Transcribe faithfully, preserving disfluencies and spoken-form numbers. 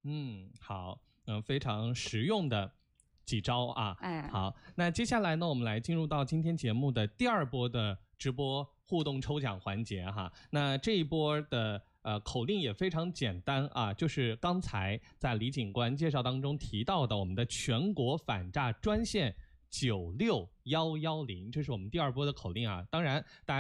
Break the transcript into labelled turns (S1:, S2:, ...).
S1: 嗯，好，嗯、呃，非常实用的几招啊。
S2: 哎，
S1: 好，那接下来呢，我们来进入到今天节目的第二波的直播互动抽奖环节哈。那这一波的呃口令也非常简单啊，就是刚才在李警官介绍当中提到的我们的全国反诈专线九六一一零，这是我们第二波的口令啊。当然，大家